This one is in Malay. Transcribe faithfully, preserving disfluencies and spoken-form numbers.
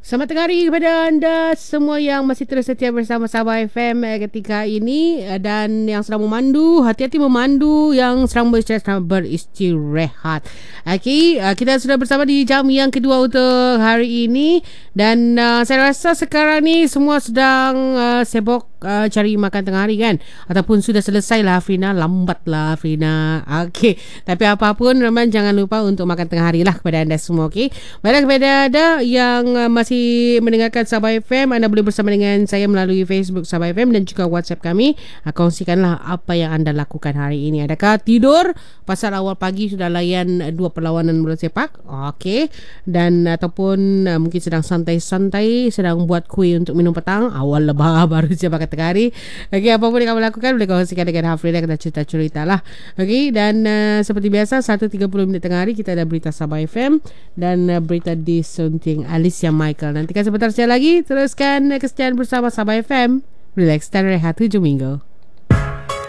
Selamat tengah hari kepada anda semua yang masih terus setia bersama Sabah F M eh, ketika ini, eh, dan yang sedang memandu, hati-hati memandu, yang sedang beristirahat, beristirahat. Okey, uh, kita sudah bersama di jam yang kedua untuk hari ini, dan uh, saya rasa sekarang ni semua sedang uh, sibuk uh, cari makan tengah hari kan, ataupun sudah selesai lah Afrina, lambat lah Afrina. Okey, tapi apapun memang jangan lupa untuk makan tengah hari lah kepada anda semua. Okey, baiklah kepada anda yang uh, masih mendengarkan Sabah F M, anda boleh bersama dengan saya melalui Facebook Sabah F M dan juga WhatsApp kami. Kongsikanlah apa yang anda lakukan hari ini. Adakah tidur pasal awal pagi sudah layan dua perlawanan bola sepak? Okey, dan ataupun uh, mungkin sedang santai-santai, sedang buat kuih untuk minum petang, awal lebah baru saja makan tengah hari. Okey, apa pun yang kamu lakukan boleh kongsikan dengan Hafrida, kita cerita-cerita lah. Okey, dan uh, seperti biasa satu tiga puluh minit tengah hari kita ada berita Sabah F M dan uh, berita disunting Alicia Michael. Nantikan sebentar saja lagi, teruskan kesetiaan bersama Sabah F M. Relax dan rehat hujung minggu.